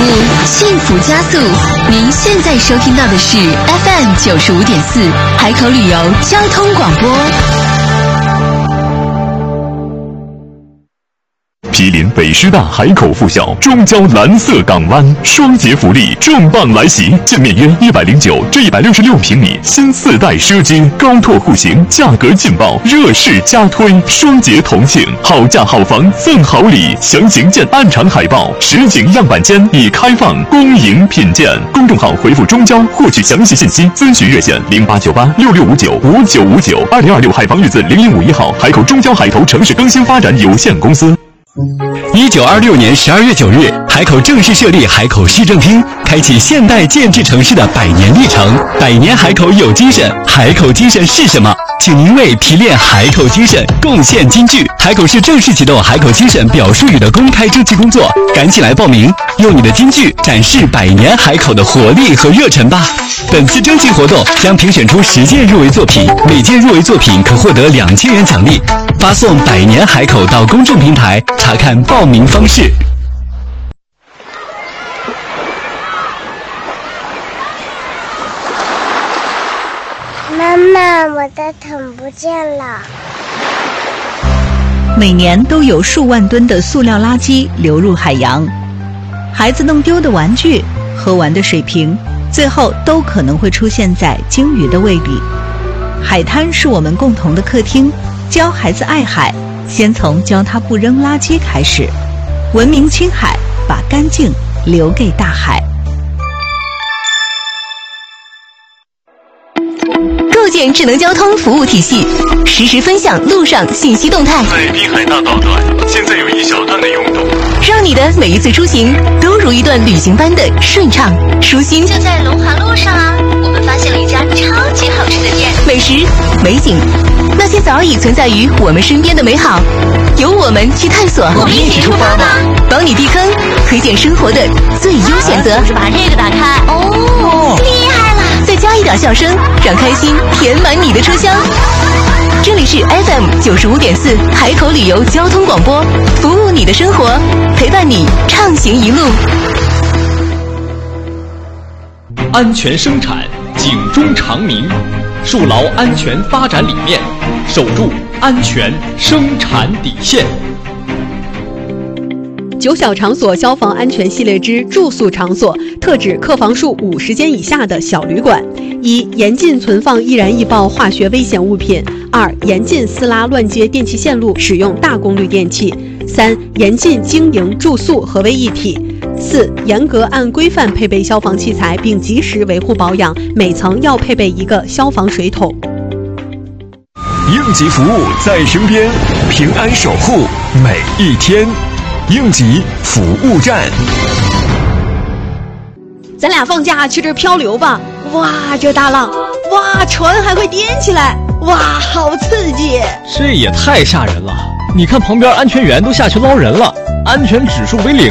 务，幸福加速。您现在收听到的是 FM 95.4海口旅游交通广播。 毗邻北师大海口附校，中交蓝色港湾，双节福利重磅来袭，建面约109至166平米新4代奢街，高拓户型，价格劲爆，热势加推，双节同庆，好价好房赠好礼，详情见暗场海报。实景样板间已开放，恭迎品鉴。公众号回复中交获取详细信息，咨询热线089866595959，2026海防日子0051号，海口中交海投城市更新发展有限公司。 1926年12月9日，海口正式设立海口市政厅，开启现代建制城市的100年历程。100年海口有精神，海口精神是什么？请您为提炼海口精神贡献金句。海口市正式启动海口精神表述语的公开征集工作，赶紧来报名，用你的金句展示100年海口的活力和热忱吧。本次征集活动将评选出10件入围作品，每件入围作品可获得2000元奖励。发送100年海口到公众平台查看报名方式。 妈妈，我的桶不见了。 每年都有数万吨的塑料垃圾流入海洋，孩子弄丢的玩具、喝完的水瓶，最后都可能会出现在鲸鱼的胃里。海滩是我们共同的客厅，教孩子爱海，先从教他不扔垃圾开始。文明青海，把干净留给大海。 构建智能交通服务体系，实时分享路上信息动态。 在滨海大道段，现在有一小段的拥堵， 让你的每一次出行都如一段旅行般的顺畅舒心。 就在龙华路上啊，我们发现了一家超级好吃的店， 美食、美景，那些早已存在于我们身边的美好，由我们去探索。 我们一起出发吧！ 帮你避坑，推荐生活的最优选择。 就是把这个打开。哦，厉害了！ 再加一点笑声，让开心填满你的车厢。这里是 FM 95.4海口旅游交通广播，服务你的生活，陪伴你畅行一路。 安全生产，警钟长鸣，树牢安全发展理念，守住安全生产底线。 9小场所消防安全系列之住宿场所，特指客房数50间以下的小旅馆。1、严禁存放易燃易爆化学危险物品。2、严禁私拉乱接电气线路，使用大功率电器。3、严禁经营住宿合为一体。4、严格按规范配备消防器材，并及时维护保养，每层要配备一个消防水桶。 应急服务在身边，平安守护每一天。应急服务站。 咱俩放假去这漂流吧！哇，这大浪，哇，船还会颠起来，哇，好刺激！ 这也太吓人了！你看旁边安全员都下去捞人了，安全指数为0。